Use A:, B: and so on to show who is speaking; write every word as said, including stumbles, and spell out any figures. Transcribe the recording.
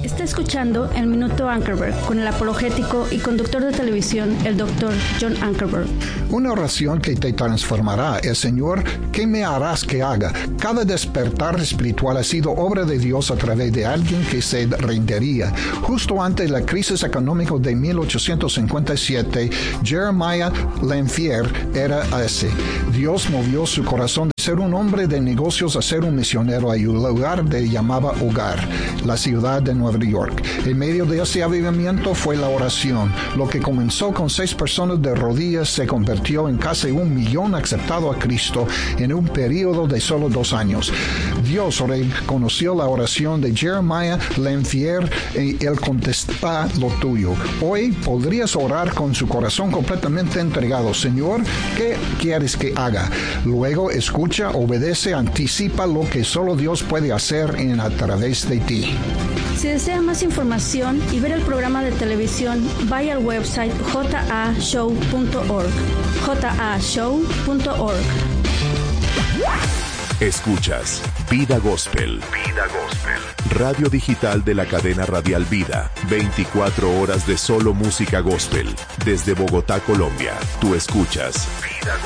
A: Está escuchando el Minuto Ankerberg con el apologético y conductor de televisión, el doctor John Ankerberg.
B: Una oración que te transformará es: Señor, ¿qué me harás que haga? Cada despertar espiritual ha sido obra de Dios a través de alguien que se rendiría. Justo antes de la crisis económica de mil ochocientos cincuenta y siete, Jeremiah Lanphier era ese. Dios movió su corazón de ser un hombre de negocios a ser un misionero a un lugar que llamaba hogar, la ciudad de Nueva York. En medio de ese avivamiento fue la oración. Lo que comenzó con seis personas de rodillas se convirtió en casi un millón aceptado a Cristo en un periodo de solo dos años. Dios reconoció la oración de Jeremiah Lanphier y él contestará lo tuyo. Hoy podrías orar con su corazón completamente entregado. Señor, ¿qué quieres que haga? Luego escucha, obedece, anticipa lo que solo Dios puede hacer en a través de ti.
A: Si desea más información y ver el programa de televisión, vaya al website j a show punto org. j a show punto org.
C: Escuchas Vida Gospel. Vida Gospel. Radio digital de la cadena radial Vida. veinticuatro horas de solo música gospel. Desde Bogotá, Colombia. Tú escuchas Vida Gospel.